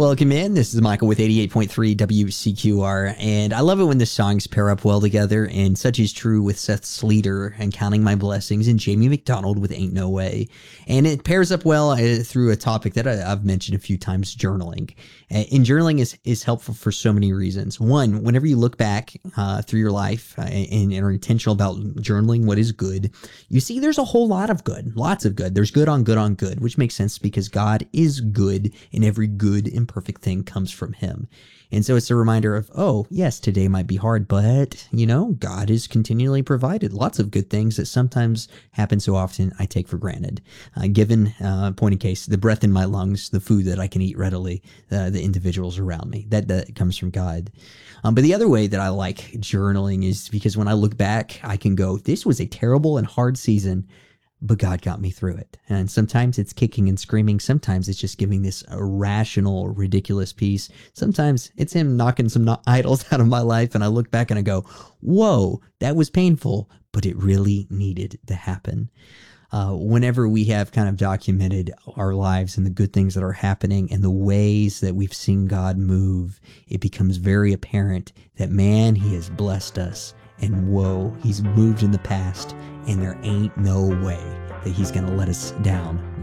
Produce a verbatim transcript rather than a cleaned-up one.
Welcome in. This is Michael with eighty-eight point three W C Q R, and I love it when the songs pair up well together, and such is true with Seth Sleater and Counting My Blessings and Jamie McDonald with Ain't No Way. And it pairs up well uh, through a topic that I, I've mentioned a few times, journaling. Uh, and journaling is, is helpful for so many reasons. One, whenever you look back uh, through your life uh, and, and are intentional about journaling what is good, you see there's a whole lot of good, lots of good. There's good on good on good, which makes sense because God is good, and every good and perfect thing comes from him. And so it's a reminder of, oh, yes, today might be hard, but, you know, God has continually provided lots of good things that sometimes happen so often I take for granted. Uh, given, uh, point in case, the breath in my lungs, the food that I can eat readily, uh, the individuals around me, that, that comes from God. Um, but the other way that I like journaling is because when I look back, I can go, this was a terrible and hard season, but God got me through it. And sometimes it's kicking and screaming. Sometimes it's just giving this irrational, ridiculous peace. Sometimes it's him knocking some no- idols out of my life. And I look back and I go, whoa, that was painful, but it really needed to happen. Uh, whenever we have kind of documented our lives and the good things that are happening and the ways that we've seen God move, it becomes very apparent that, man, he has blessed us. And whoa, he's moved in the past, and there ain't no way that he's going to let us down.